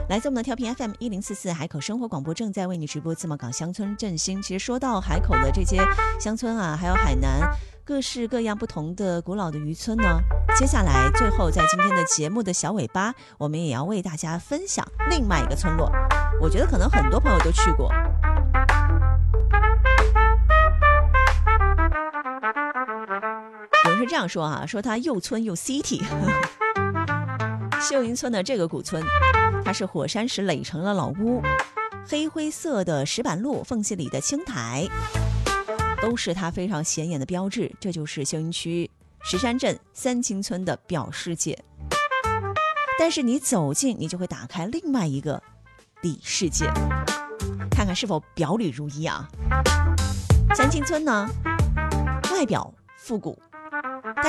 来自我们的调频 FM1044 海口生活广播正在为你直播自贸港乡村振兴。其实说到海口的这些乡村啊，还有海南各式各样不同的古老的渔村呢，接下来最后在今天的节目的小尾巴，我们也要为大家分享另外一个村落，我觉得可能很多朋友都去过。有人是这样说啊，说它又村又 city。 秀云村的这个古村，它是火山石垒成了老屋，黑灰色的石板路，缝隙里的青苔都是它非常显眼的标志。这就是秀云区石山镇三清村的表世界。但是你走近，你就会打开另外一个里世界，看看是否表里如一啊。三清村呢，外表复古，